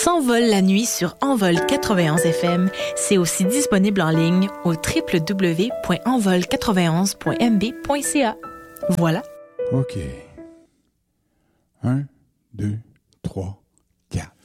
S'envole la nuit sur Envol 91 FM. C'est aussi disponible en ligne au www.envol91.mb.ca. Voilà. OK. 1, 2, 3, 4.